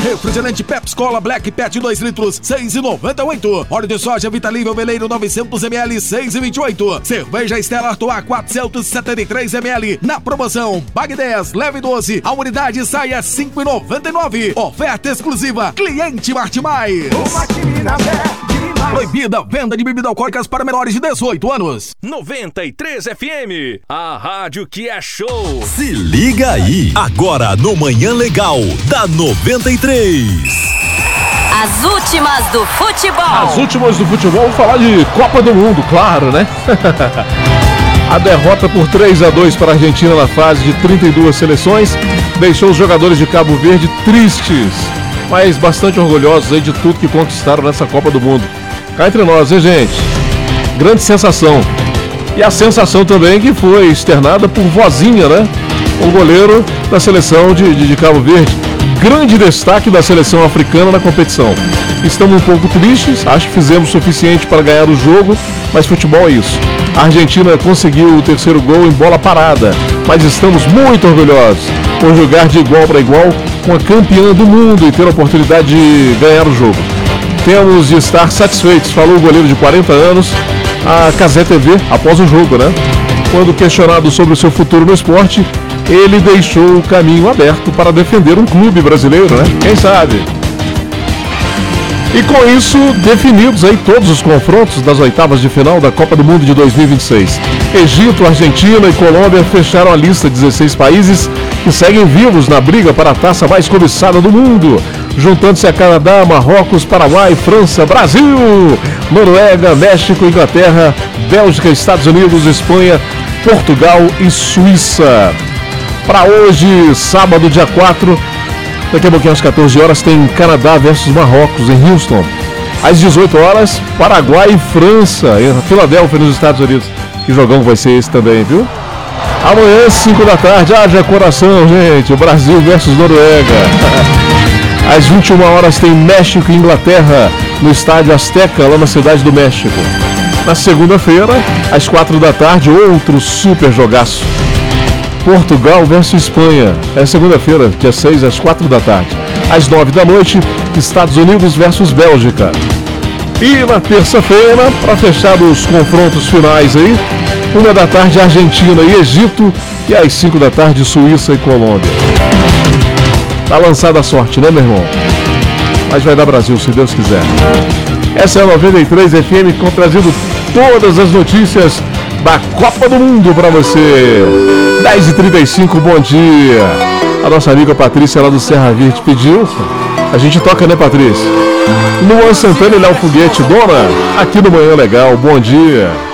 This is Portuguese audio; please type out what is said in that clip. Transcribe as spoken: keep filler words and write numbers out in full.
Refrigerante Pepsi Cola Black Pet dois litros, seis e noventa e oito. Óleo de soja Vitalível Veleiro novecentos mililitros, seis e vinte e oito. Cerveja Stella Artois quatrocentos e setenta e três mililitros. Na promoção, Bag dez, leve doze. A unidade sai a cinco e noventa e nove. Oferta exclusiva, cliente Martimais. Proibida venda de bebidas alcoólicas para menores de dezoito anos. noventa e três F M, a rádio que é show. Se liga aí, agora no Manhã Legal da noventa e três. As últimas do futebol. As últimas do futebol, vamos falar de Copa do Mundo, claro, né? A derrota por três a dois para a Argentina na fase de trinta e duas seleções deixou os jogadores de Cabo Verde tristes, mas bastante orgulhosos aí de tudo que conquistaram nessa Copa do Mundo. Cá entre nós, hein, gente? Grande sensação. E a sensação também que foi externada por Vozinha, né? O goleiro da seleção de, de, de Cabo Verde. Grande destaque da seleção africana na competição. Estamos um pouco tristes, acho que fizemos o suficiente para ganhar o jogo, mas futebol é isso. A Argentina conseguiu o terceiro gol em bola parada, mas estamos muito orgulhosos por jogar de igual para igual com a campeã do mundo e ter a oportunidade de ganhar o jogo. Temos de estar satisfeitos, falou o goleiro de quarenta anos, a Cazé T V, após o jogo, né? Quando questionado sobre o seu futuro no esporte, ele deixou o caminho aberto para defender um clube brasileiro, né? Quem sabe? E com isso, definidos aí todos os confrontos das oitavas de final da Copa do Mundo de dois mil e vinte e seis. Egito, Argentina e Colômbia fecharam a lista de dezesseis países que seguem vivos na briga para a taça mais cobiçada do mundo, juntando-se a Canadá, Marrocos, Paraguai, França, Brasil, Noruega, México, Inglaterra, Bélgica, Estados Unidos, Espanha, Portugal e Suíça. Para hoje, sábado, dia quatro, daqui a pouquinho às catorze horas, tem Canadá versus Marrocos em Houston. Às dezoito horas, Paraguai e França, em Filadélfia, nos Estados Unidos. Que jogão vai ser esse também, viu? Amanhã, cinco da tarde, haja coração, gente. O Brasil versus Noruega. Às vinte e uma horas tem México e Inglaterra no estádio Azteca, lá na Cidade do México. Na segunda-feira, às quatro da tarde, outro super jogaço. Portugal versus Espanha. É segunda-feira, dia seis, às quatro da tarde. Às nove da noite, Estados Unidos versus Bélgica. E na terça-feira, para fechar os confrontos finais aí, uma da tarde, Argentina e Egito. E às cinco da tarde, Suíça e Colômbia. Tá lançada a sorte, né, meu irmão? Mas vai dar Brasil, se Deus quiser. Essa é a noventa e três F M, com trazendo todas as notícias da Copa do Mundo para você. dez e trinta e cinco, bom dia. A nossa amiga Patrícia lá do Serra Verde pediu. A gente toca, né, Patrícia? Luan Santana e Léo Foguete, dona, aqui no Manhã Legal, bom dia.